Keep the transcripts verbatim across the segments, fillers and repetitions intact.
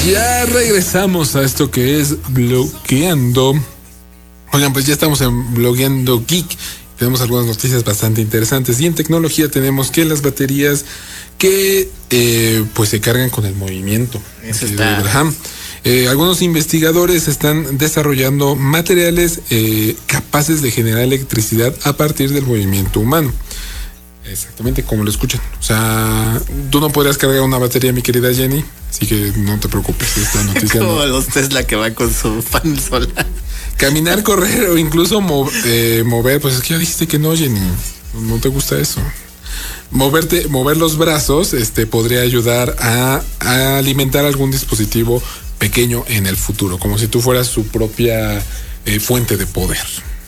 Ya regresamos a esto que es Blogueando. Oigan, pues ya estamos en Blogueando Geek. Tenemos algunas noticias bastante interesantes. Y en tecnología tenemos que las baterías que eh, pues se cargan con el movimiento. Eso está. Eh, algunos investigadores están desarrollando materiales eh, capaces de generar electricidad a partir del movimiento humano. Exactamente como lo escuchan. O sea, tú no podrías cargar una batería, mi querida Jenny, así que no te preocupes. Esta noticia como no. los Tesla que van con su panel solar. Caminar, correr o incluso mov eh, mover, pues es que ya dijiste que no, Jenny. No te gusta eso. Moverte, mover los brazos, este, podría ayudar a, a alimentar algún dispositivo pequeño en el futuro, como si tú fueras su propia eh, fuente de poder.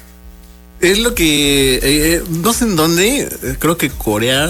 Es lo que eh, no sé en dónde, creo que Corea,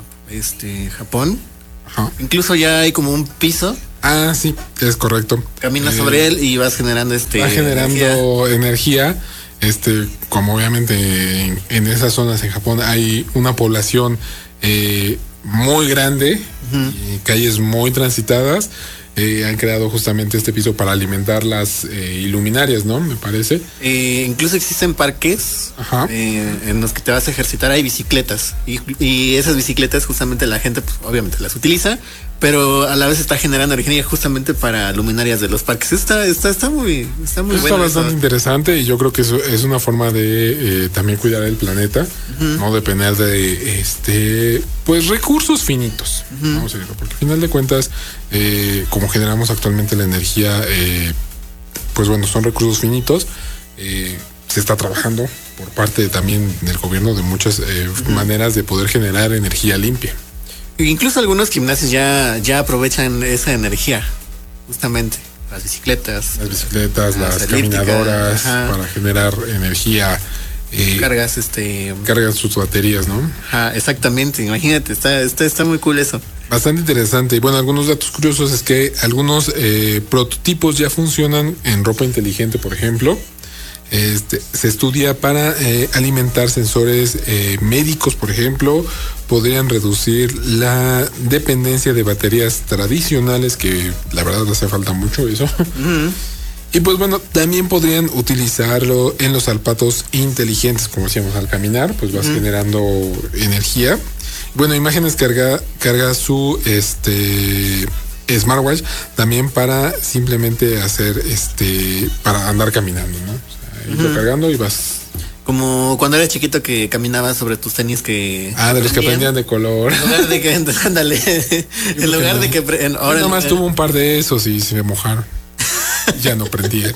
este, Japón, Ajá. Incluso ya hay como un piso. Ah, sí, es correcto. Caminas eh, sobre él y vas generando este. Va generando energía. energía este, como obviamente en, en esas zonas en Japón hay una población eh, muy grande, uh-huh. y calles muy transitadas. Eh, han creado justamente este piso para alimentar las eh, iluminarias, ¿no? Me parece. Eh, incluso existen parques eh, en los que te vas a ejercitar, hay bicicletas. Y, y esas bicicletas justamente la gente, pues obviamente las utiliza, pero a la vez está generando energía justamente para luminarias de los parques. Está, está, está muy, está muy bueno. Está bastante eso. interesante y yo creo que eso es una forma de eh, también cuidar el planeta, uh-huh. no depender de este, pues recursos finitos, uh-huh. vamos a decirlo, porque al final de cuentas, eh, como generamos actualmente la energía, eh, pues bueno, son recursos finitos. Eh, se está trabajando por parte también del gobierno de muchas eh, uh-huh. maneras de poder generar energía limpia. Incluso algunos gimnasios ya, ya aprovechan esa energía, justamente, las bicicletas. Las bicicletas, las, las caminadoras, ajá. para generar energía. Eh, cargas este cargas sus baterías, ¿no? Ajá, exactamente, imagínate, está, está, está muy cool eso. Bastante interesante. Y bueno, algunos datos curiosos es que algunos eh, prototipos ya funcionan en ropa inteligente, por ejemplo. Este, se estudia para eh, alimentar sensores eh, médicos, por ejemplo. Podrían reducir la dependencia de baterías tradicionales, que la verdad hace falta mucho eso. Uh-huh. Y pues bueno, también podrían utilizarlo en los zapatos inteligentes, como decíamos, al caminar, pues vas uh-huh. generando energía. Bueno, Imágenes carga, carga su este smartwatch también para simplemente hacer este, para andar caminando, ¿no? O sea, irlo uh-huh. cargando y vas. Como cuando eras chiquito que caminabas sobre tus tenis que... Ah, de los que aprendían de color. En lugar de que... Ándale. En lugar de que... En, ahora nomás en, tuvo un par de esos y se me mojaron. Ya no prendieron.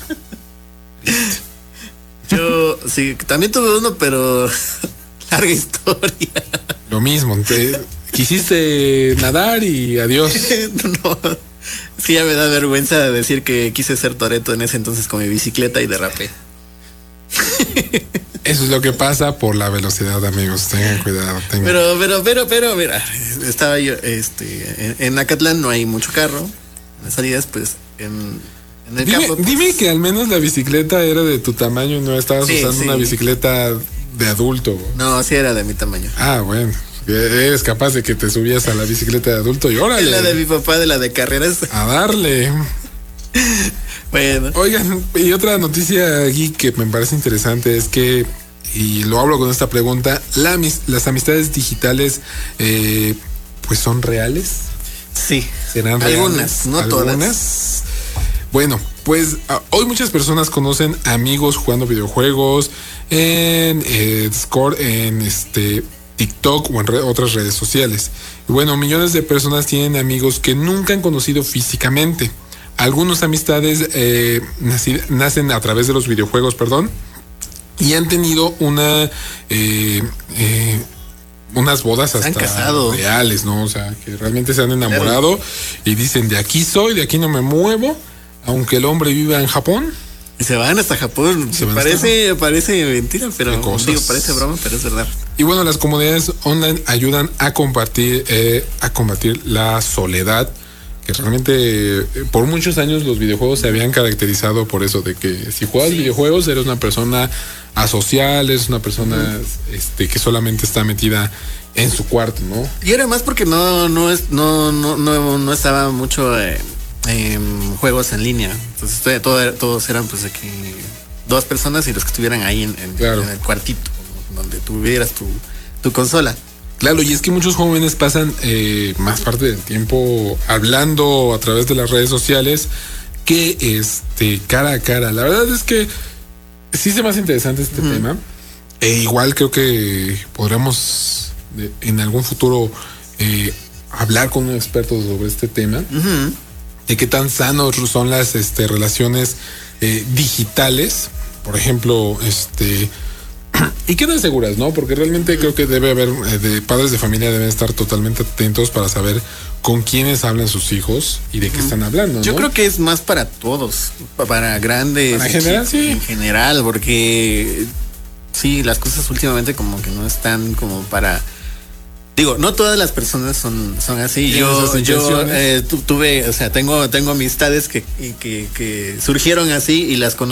Yo, sí, también tuve uno, pero... Larga historia. Lo mismo. Te, quisiste nadar y adiós. No. Sí, ya me da vergüenza decir que quise ser Toretto en ese entonces con mi bicicleta y derrapé. Eso es lo que pasa por la velocidad, amigos. Tengan cuidado. Tengan. Pero, pero, pero, pero, mira, estaba yo, este, en, en Acatlán no hay mucho carro. En las salidas, pues, en, en el dime, campo. Pues, dime que al menos la bicicleta era de tu tamaño y no estabas sí, usando sí. una bicicleta de adulto. No, sí era de mi tamaño. Ah, bueno. Eres capaz de que te subías a la bicicleta de adulto y órale. La de mi papá, de la de carreras. A darle. Bueno. Oigan, y otra noticia geek que me parece interesante es que, y lo hablo con esta pregunta, la, las amistades digitales eh, pues son reales. Sí. ¿Serán reales? Algunas, no ¿Algunas? todas. Bueno, pues hoy muchas personas conocen amigos jugando videojuegos en eh, Discord, en este TikTok o en re otras redes sociales. Y bueno, millones de personas tienen amigos que nunca han conocido físicamente. Algunas amistades eh, nací, nacen a través de los videojuegos, perdón, y han tenido una eh, eh, unas bodas hasta reales, ¿no? O sea, que realmente se han enamorado claro. y dicen, de aquí soy, de aquí no me muevo, aunque el hombre viva en Japón. Y se van hasta Japón. Se parece, hasta... parece mentira, pero digo, parece broma, pero es verdad. Y bueno, las comunidades online ayudan a compartir, eh, a combatir la soledad, que realmente eh, por muchos años los videojuegos se habían caracterizado por eso, de que si juegas sí. videojuegos eres una persona asocial, eres una persona uh-huh. este, que solamente está metida en su cuarto, ¿no? Y era más porque no, no es, no, no, no, no estaba mucho eh, eh, juegos en línea. Entonces todo, todos eran pues de que dos personas y los que estuvieran ahí en, en, claro. en el cuartito donde tuvieras tu, tu consola. Claro, y es que muchos jóvenes pasan eh, más parte del tiempo hablando a través de las redes sociales que este cara a cara. La verdad es que sí se me hace interesante este uh-huh. tema. E igual creo que podremos de, en algún futuro eh, hablar con un experto sobre este tema. Uh-huh. De qué tan sanos son las este, relaciones eh, digitales. Por ejemplo, este... y qué tan seguras, ¿no? Porque realmente creo que debe haber, eh, de padres de familia deben estar totalmente atentos para saber con quiénes hablan sus hijos y de qué mm. están hablando, ¿no? Yo creo que es más para todos, para grandes. En general, sí. En general, porque sí, las cosas últimamente como que no están como para... Digo, no todas las personas son, son así. Yo, yo eh, tu, tuve, o sea, tengo, tengo amistades que, que, que surgieron así y las conozco